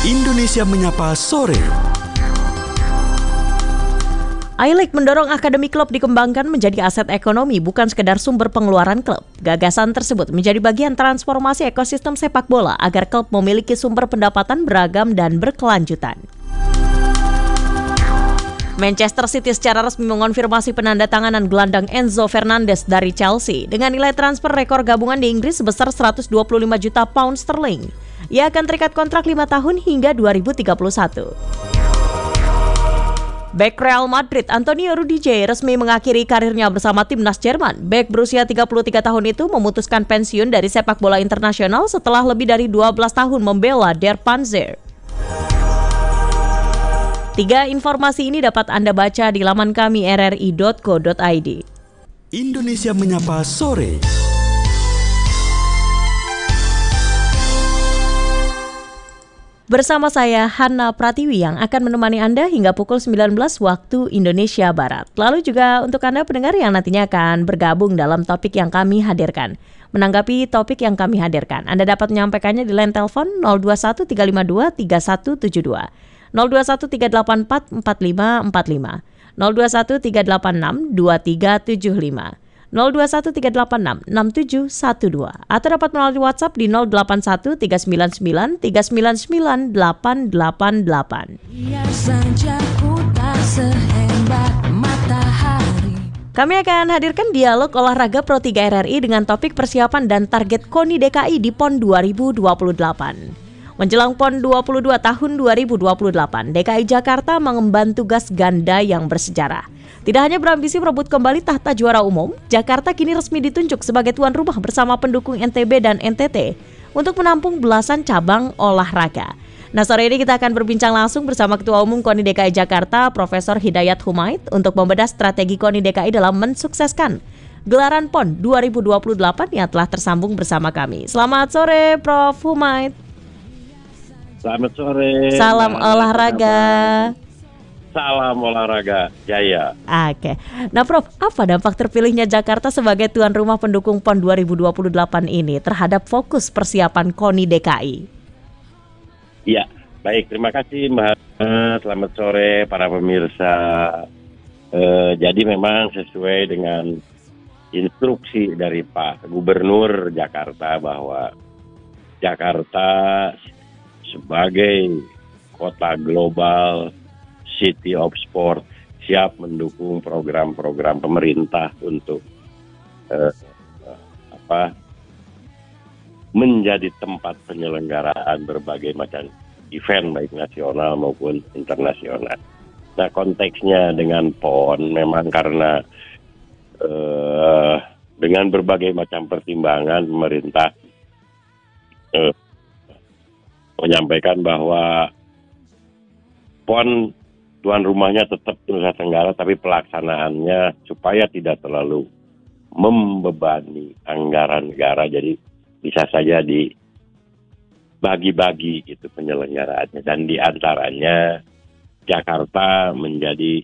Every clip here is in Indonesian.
Indonesia Menyapa Sore. I-League mendorong akademi klub dikembangkan menjadi aset ekonomi, bukan sekedar sumber pengeluaran klub. Gagasan tersebut menjadi bagian transformasi ekosistem sepak bola agar klub memiliki sumber pendapatan beragam dan berkelanjutan. Manchester City secara resmi mengonfirmasi penandatanganan gelandang Enzo Fernandez dari Chelsea dengan nilai transfer rekor gabungan di Inggris sebesar 125 juta pound sterling. Ia akan terikat kontrak 5 tahun hingga 2031. Bek Real Madrid Antonio Rudiger resmi mengakhiri karirnya bersama timnas Jerman. Bek berusia 33 tahun itu memutuskan pensiun dari sepak bola internasional setelah lebih dari 12 tahun membela Der Panzer. 3 informasi ini dapat Anda baca di laman kami rri.co.id. Indonesia Menyapa Sore. Bersama saya, Hana Pratiwi, yang akan menemani Anda hingga pukul 19 waktu Indonesia Barat. Lalu juga untuk Anda pendengar yang nantinya akan bergabung dalam topik yang kami hadirkan. Menanggapi topik yang kami hadirkan, Anda dapat menyampaikannya di line telepon 0213523172, 0213844545, 0213862375, 0213866712, atau dapat melalui WhatsApp di 081399399888. Kami akan hadirkan dialog olahraga Pro 3 RRI dengan topik persiapan dan target KONI DKI di PON 2028. Menjelang PON 22 tahun 2028, DKI Jakarta mengemban tugas ganda yang bersejarah. Tidak hanya berambisi merebut kembali tahta juara umum, Jakarta kini resmi ditunjuk sebagai tuan rumah bersama pendukung NTB dan NTT untuk menampung belasan cabang olahraga. Nah, sore ini kita akan berbincang langsung bersama Ketua Umum KONI DKI Jakarta, Profesor Hidayat Humaid, untuk membahas strategi KONI DKI dalam mensukseskan gelaran PON 2028 yang telah tersambung bersama kami. Selamat sore, Prof. Humaid. Selamat sore. Salam olahraga. Salam olahraga jaya. Oke. Nah, Prof, apa dampak terpilihnya Jakarta sebagai tuan rumah pendukung PON 2028 ini terhadap fokus persiapan KONI DKI? Ya, baik. Terima kasih Mbak. Selamat sore para pemirsa. Jadi memang sesuai dengan instruksi dari Pak Gubernur Jakarta bahwa Jakarta sebagai kota global, City of Sport, siap mendukung program-program pemerintah untuk menjadi tempat penyelenggaraan berbagai macam event baik nasional maupun internasional. Nah, konteksnya dengan PON memang karena dengan berbagai macam pertimbangan pemerintah menyampaikan bahwa PON tuan rumahnya tetap Nusa Tenggara, tapi pelaksanaannya supaya tidak terlalu membebani anggaran negara, jadi bisa saja dibagi-bagi itu penyelenggaraannya. Dan diantaranya Jakarta menjadi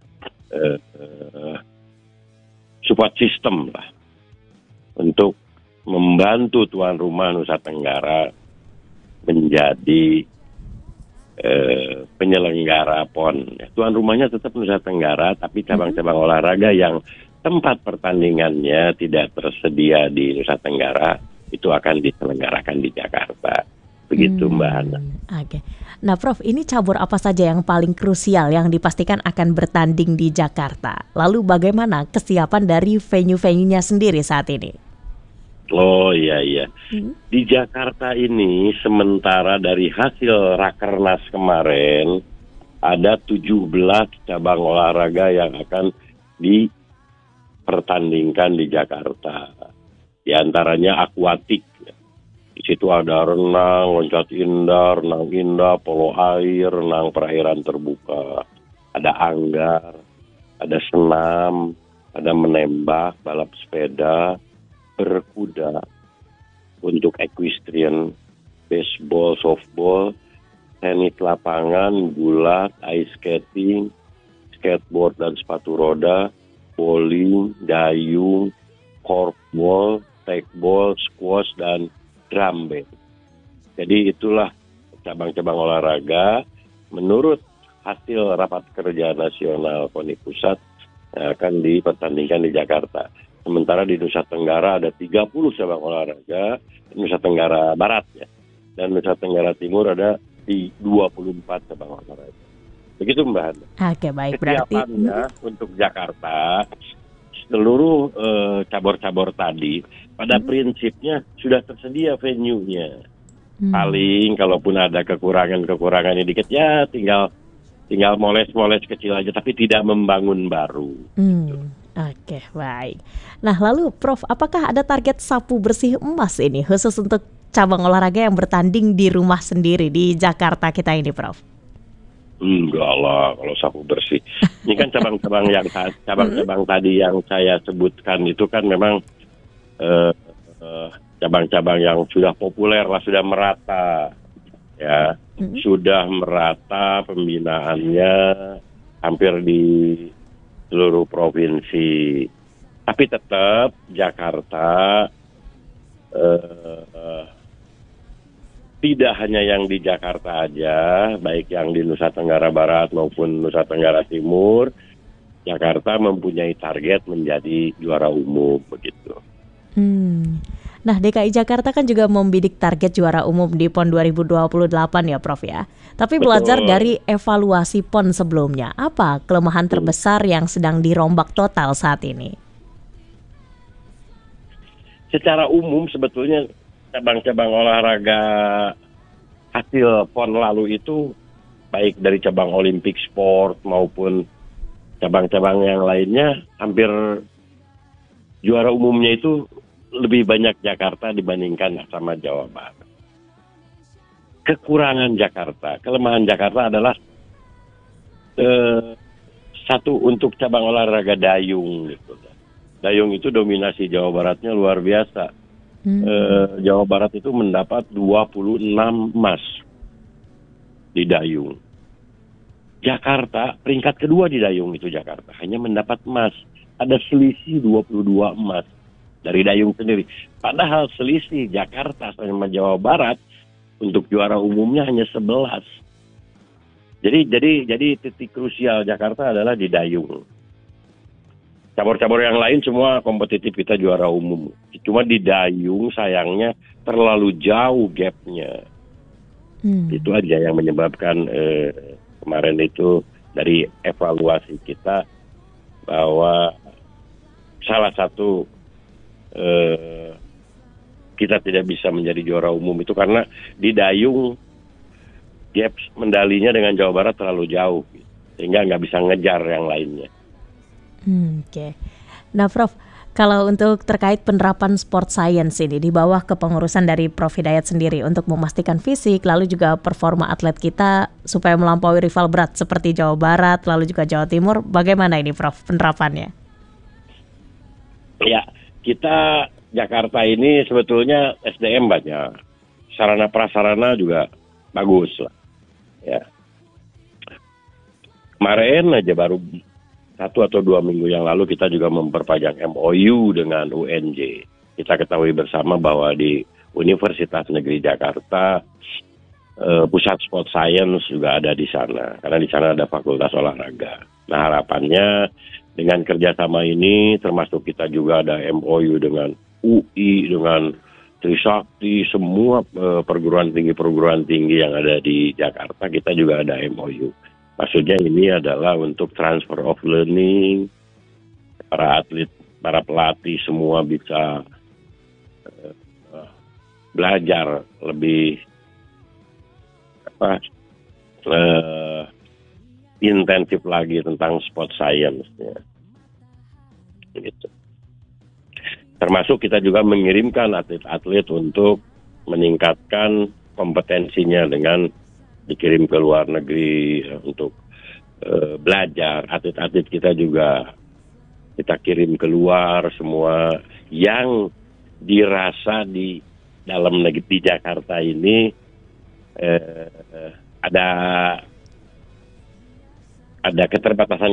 support system lah untuk membantu tuan rumah Nusa Tenggara menjadi penyelenggara PON. Tuan rumahnya tetap Nusa Tenggara, tapi cabang-cabang olahraga yang tempat pertandingannya tidak tersedia di Nusa Tenggara itu akan diselenggarakan di Jakarta. Begitu Mbak Hana. Oke. Nah, Prof, ini cabur apa saja yang paling krusial yang dipastikan akan bertanding di Jakarta? Lalu bagaimana kesiapan dari venue-venue-nya sendiri saat ini? Oh iya. Di Jakarta ini sementara dari hasil Rakernas kemarin ada 17 cabang olahraga yang akan dipertandingkan di Jakarta. Di antaranya akuatik. Di situ ada renang, loncat indah, renang indah, polo air, renang perairan terbuka. Ada anggar, ada senam, ada menembak, balap sepeda, berkuda, untuk equestrian, baseball, softball, tenis lapangan, gulat, ice skating, skateboard dan sepatu roda, bowling, dayung, korfball, tekball, squash, dan drum band. Jadi itulah cabang-cabang olahraga menurut hasil rapat kerja nasional KONI Pusat akan dipertandingkan di Jakarta. Sementara di Nusa Tenggara ada 30 cabang olahraga, Nusa Tenggara Barat ya. Dan Nusa Tenggara Timur ada di 24 cabang olahraga. Begitu Mbak Hana. Oke, baik, berarti Kesiapannya untuk Jakarta, seluruh cabur-cabur tadi pada prinsipnya sudah tersedia venue-nya. Paling kalaupun ada kekurangan dikit ya tinggal moles-moles kecil aja, tapi tidak membangun baru. Oke, baik. Nah, lalu Prof, apakah ada target sapu bersih emas ini khusus untuk cabang olahraga yang bertanding di rumah sendiri di Jakarta kita ini, Prof? Enggak lah, kalau sapu bersih. Ini kan cabang-cabang tadi yang saya sebutkan itu kan memang cabang-cabang yang sudah populer lah, sudah merata. Ya, sudah merata pembinaannya hampir di seluruh provinsi. Tapi tetap Jakarta tidak hanya yang di Jakarta aja, baik yang di Nusa Tenggara Barat maupun Nusa Tenggara Timur, Jakarta mempunyai target menjadi juara umum begitu. Nah, DKI Jakarta kan juga membidik target juara umum di PON 2028 ya Prof ya. Tapi belajar dari evaluasi PON sebelumnya, apa kelemahan terbesar yang sedang dirombak total saat ini? Secara umum sebetulnya cabang-cabang olahraga hasil PON lalu itu baik dari cabang Olimpik sport maupun cabang-cabang yang lainnya hampir juara umumnya itu lebih banyak Jakarta dibandingkan sama Jawa Barat. Kekurangan Jakarta, kelemahan Jakarta adalah satu untuk cabang olahraga dayung gitu. Dayung itu dominasi Jawa Baratnya luar biasa. Jawa Barat itu mendapat 26 emas di dayung. Jakarta peringkat kedua di dayung itu Jakarta hanya mendapat emas. Ada selisih 22 emas dari dayung sendiri. Padahal selisih Jakarta sama Jawa Barat untuk juara umumnya hanya 11. Jadi titik krusial Jakarta adalah di dayung. Cabur-cabur yang lain semua kompetitif, kita juara umum. Cuma di dayung sayangnya terlalu jauh gapnya. Itu aja yang menyebabkan kemarin itu dari evaluasi kita bahwa salah satu kita tidak bisa menjadi juara umum itu karena di dayung gap medalinya dengan Jawa Barat terlalu jauh, sehingga nggak bisa ngejar yang lainnya. Oke. Nah Prof, kalau untuk terkait penerapan sport science ini di bawah kepengurusan dari Prof Hidayat sendiri untuk memastikan fisik lalu juga performa atlet kita supaya melampaui rival berat seperti Jawa Barat lalu juga Jawa Timur, bagaimana ini Prof penerapannya? Ya, kita Jakarta ini sebetulnya SDM banyak, sarana prasarana juga bagus lah. Ya, kemarin aja baru 1 atau 2 minggu yang lalu kita juga memperpanjang MOU dengan UNJ. Kita ketahui bersama bahwa di Universitas Negeri Jakarta pusat sport science juga ada di sana, karena di sana ada fakultas olahraga. Nah harapannya dengan kerjasama ini, termasuk kita juga ada MOU dengan UI, dengan Trisakti, semua perguruan tinggi yang ada di Jakarta, kita juga ada MOU. Maksudnya ini adalah untuk transfer of learning, para atlet, para pelatih semua bisa belajar lebih intensif lagi tentang sport science. Ya. Gitu. Termasuk kita juga mengirimkan atlet-atlet untuk meningkatkan kompetensinya dengan dikirim ke luar negeri untuk belajar. Atlet-atlet kita juga kita kirim keluar semua yang dirasa di dalam negeri di Jakarta ini ada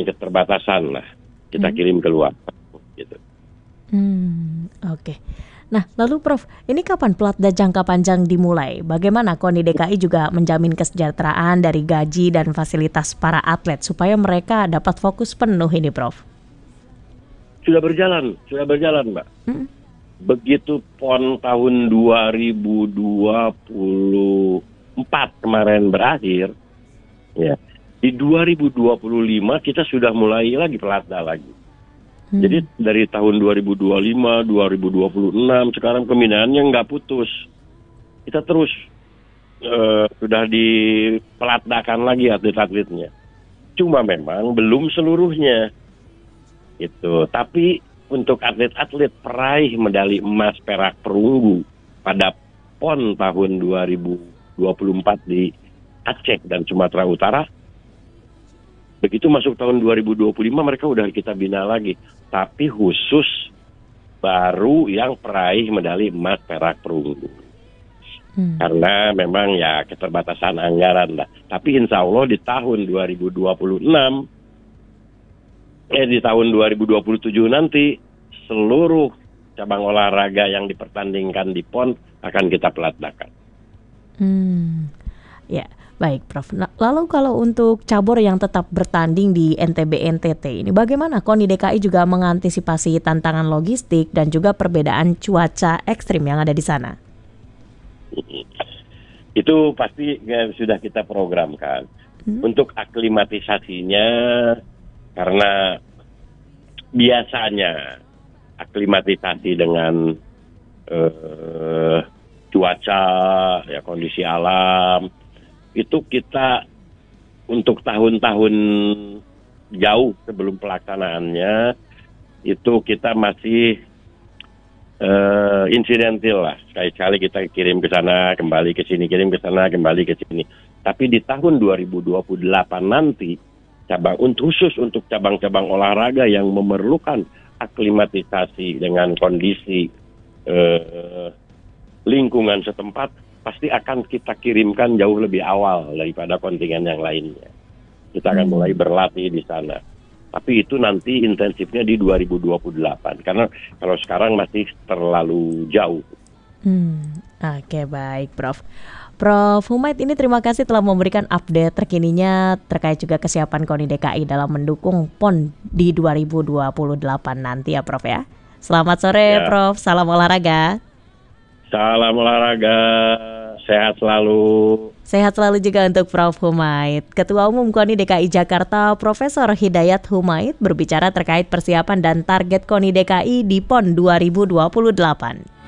keterbatasan lah, kita kirim keluar gitu. Oke. Nah, lalu Prof, ini kapan pelatnas jangka panjang dimulai? Bagaimana KONI DKI juga menjamin kesejahteraan dari gaji dan fasilitas para atlet supaya mereka dapat fokus penuh ini, Prof? Sudah berjalan Mbak. Begitu PON tahun 2024 kemarin berakhir, ya, di 2025 kita sudah mulai lagi pelatnas lagi. Jadi dari tahun 2025, 2026 sekarang pembinaannya nggak putus. Kita terus sudah dipelatnakan lagi atlet-atletnya. Cuma memang belum seluruhnya. Itu. Tapi untuk atlet-atlet peraih medali emas, perak, perunggu pada PON tahun 2024 di Aceh dan Sumatera Utara, begitu masuk tahun 2025 mereka udah kita bina lagi. Tapi khusus baru yang peraih medali emas, perak, perunggu. Karena memang ya keterbatasan anggaran lah. Tapi insya Allah di tahun 2026, di tahun 2027 nanti seluruh cabang olahraga yang dipertandingkan di PON akan kita pelatnakan. Ya, baik Prof. Nah, lalu kalau untuk cabur yang tetap bertanding di NTB NTT ini, bagaimana KONI DKI juga mengantisipasi tantangan logistik dan juga perbedaan cuaca ekstrim yang ada di sana? Itu pasti sudah kita programkan. Untuk aklimatisasinya, karena biasanya aklimatisasi dengan cuaca, ya kondisi alam, itu kita untuk tahun-tahun jauh sebelum pelaksanaannya, itu kita masih insidental lah. Sekali-sekali kita kirim ke sana, kembali ke sini, kirim ke sana, kembali ke sini. Tapi di tahun 2028 nanti, khusus untuk cabang-cabang olahraga yang memerlukan aklimatisasi dengan kondisi lingkungan setempat, pasti akan kita kirimkan jauh lebih awal daripada kontingen yang lainnya. Kita akan mulai berlatih di sana. Tapi itu nanti intensifnya di 2028. Karena kalau sekarang masih terlalu jauh. Oke, baik Prof. Prof Humaid ini terima kasih telah memberikan update terkininya terkait juga kesiapan KONI DKI dalam mendukung PON di 2028 nanti ya Prof ya. Selamat sore Prof, salam olahraga. Salam olahraga, sehat selalu. Sehat selalu juga untuk Prof Humaid. Ketua Umum KONI DKI Jakarta, Profesor Hidayat Humaid berbicara terkait persiapan dan target KONI DKI di PON 2028.